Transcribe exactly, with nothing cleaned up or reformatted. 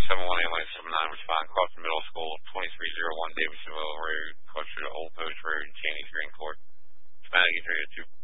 seven one eight nine seven nine, respond, Crofton Middle School, twenty-three oh one Davidsonville Road, closer to Old Post Road, Cheney's Green Court. Hispanic is rated two.